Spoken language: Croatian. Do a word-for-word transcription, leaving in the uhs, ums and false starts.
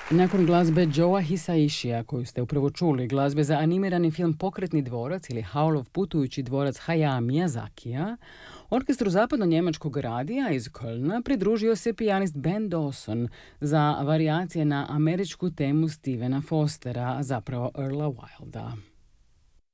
Nakon glazbe Joea Hisaishija, koju ste upravo čuli, glazbe za animirani film Pokretni dvorac ili Howlov putujući dvorac Hayao Miyazakija, orkestru zapadno-njemačkog radija iz Kölna pridružio se pijanist Ben Dawson za varijacije na američku temu Stephena Fostera, zapravo Earla Wilda.